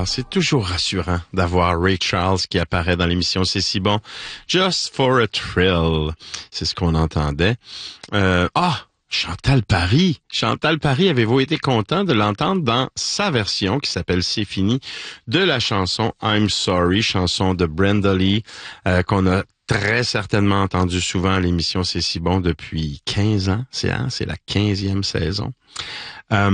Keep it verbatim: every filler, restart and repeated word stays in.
Alors, c'est toujours rassurant d'avoir Ray Charles qui apparaît dans l'émission C'est si bon. Just for a thrill. C'est ce qu'on entendait. Euh, ah! Chantal Paris. Chantal Paris, avez-vous été content de l'entendre dans sa version qui s'appelle C'est fini de la chanson I'm Sorry, chanson de Brenda Lee euh, qu'on a très certainement entendu souvent à l'émission C'est si bon depuis quinze ans. C'est hein, c'est la quinzième saison. Euh,